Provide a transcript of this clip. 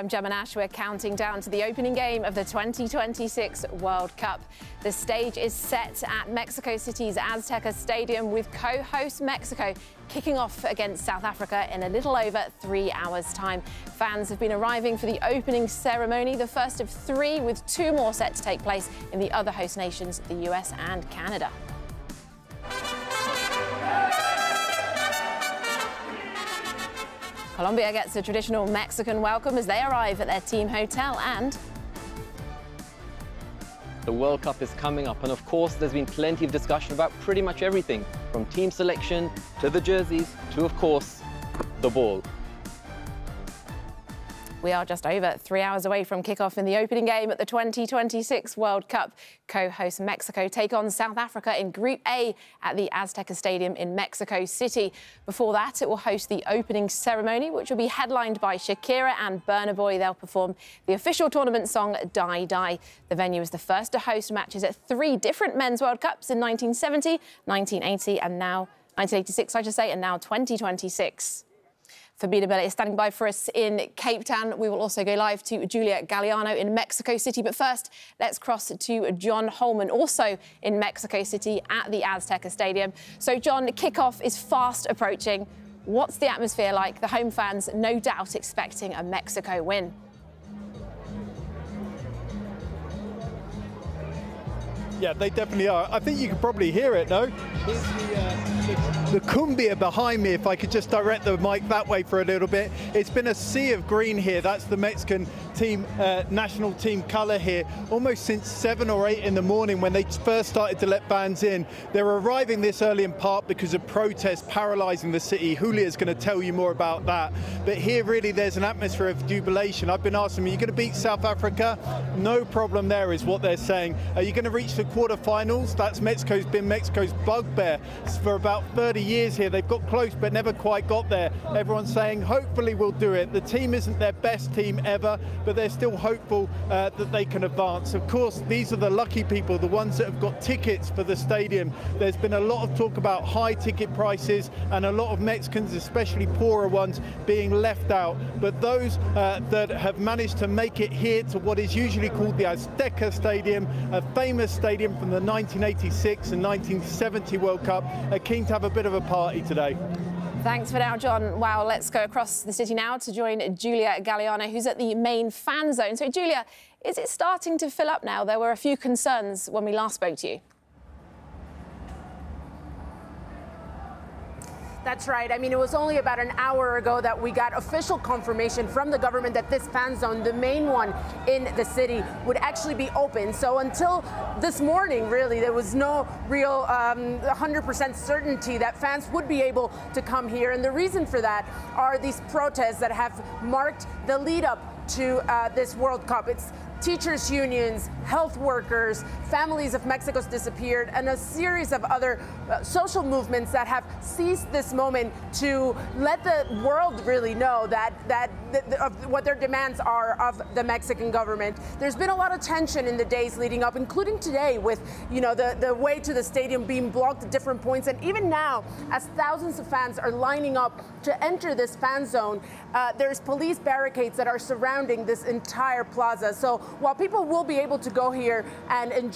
I'm Gemma Nash. We're counting down to the opening game of the 2026 World Cup. The stage is set at Mexico City's Azteca Stadium with co-host Mexico kicking off against South Africa in a little over 3 hours' time. Fans have been arriving for the opening ceremony, the first of three, with two more set to take place in the other host nations, the US and Canada. Colombia gets a traditional Mexican welcome as they arrive at their team hotel, and the World Cup is coming up, and of course there's been plenty of discussion about pretty much everything, from team selection to the jerseys to, of course, the ball. We are just over 3 hours away from kickoff in the opening game at the 2026 World Cup. Co-host Mexico take on South Africa in Group A at the Azteca Stadium in Mexico City. Before that, it will host the opening ceremony, which will be headlined by Shakira and Burna Boy. They'll perform the official tournament song, Die Die. The venue is the first to host matches at three different Men's World Cups in 1970, 1980 and now 1986, I should say, and now 2026. Fabina Bella is standing by for us in Cape Town. We will also go live to Julia Galliano in Mexico City. But first, let's cross to John Holman, also in Mexico City at the Azteca Stadium. So, John, kickoff is fast approaching. What's the atmosphere like? The home fans, no doubt, expecting a Mexico win. Yeah, they definitely are. I think you can probably hear it, no? Here's the cumbia behind me, if I could just direct the mic that way for a little bit. It's been a sea of green here. That's the Mexican team, national team colour here, almost since 7 or 8 in the morning when they first started to let fans in. They're arriving this early in part because of protests paralysing the city. Julia's going to tell you more about that. But here, really, there's an atmosphere of jubilation. I've been asking them, are you going to beat South Africa? No problem there, is what they're saying. Are you going to reach the quarterfinals? That's been Mexico's bugbear for about 30 years here. They've got close but never quite got there. Everyone's saying hopefully we'll do it. The team isn't their best team ever, but they're still hopeful that they can advance. Of course, these are the lucky people, the ones that have got tickets for the stadium. There's been a lot of talk about high ticket prices and a lot of Mexicans, especially poorer ones, being left out. But those that have managed to make it here to what is usually called the Azteca Stadium, a famous stadium from the 1986 and 1970 World Cup, are keen to have a bit of a party today. Thanks for now, John. Wow, let's go across the city now to join Julia Galliano, who's at the main fan zone. So, Julia, is it starting to fill up now? There were a few concerns when we last spoke to you. That's right. I mean, it was only about an hour ago that we got official confirmation from the government that this fan zone, the main one in the city, would actually be open. So until this morning, really, there was no real 100% certainty that fans would be able to come here. And the reason for that are these protests that have marked the lead up to this World Cup. It's teachers' unions, health workers, families of Mexico's disappeared, and a series of other social movements that have seized this moment to let the world really know of what their demands are of the Mexican government. There's been a lot of tension in the days leading up, including today, with the way to the stadium being blocked at different points, and even now, as thousands of fans are lining up to enter this fan zone, there's police barricades that are surrounding this entire plaza. So while people will be able to go here and enjoy